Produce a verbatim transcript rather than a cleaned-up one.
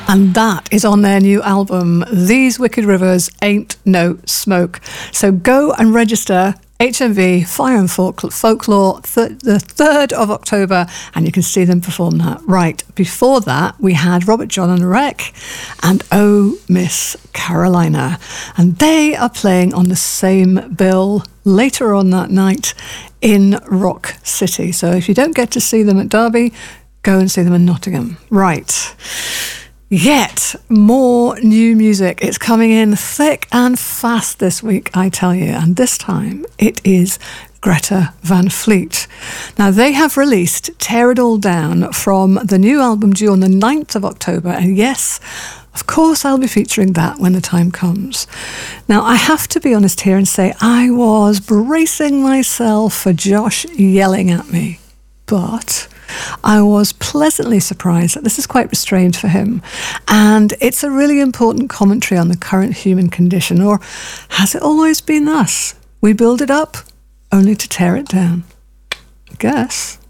And that is on their new album, These Wicked Rivers Ain't No Smoke. So go and register, H M V, Fire and Folk- Folklore, th- the third of October, and you can see them perform that. Right, before that, we had Robert John and the Wreck and Oh Miss Carolina. And they are playing on the same bill later on that night in Rock City. So if you don't get to see them at Derby, go and see them in Nottingham. Right. Yet more new music. It's coming in thick and fast this week, I tell you. And this time it is Greta Van Fleet. Now, they have released Tear It All Down from the new album due on the ninth of October. And yes, of course, I'll be featuring that when the time comes. Now, I have to be honest here and say I was bracing myself for Josh yelling at me. But I was pleasantly surprised that this is quite restrained for him. And it's a really important commentary on the current human condition. Or has it always been thus? We build it up only to tear it down. I guess.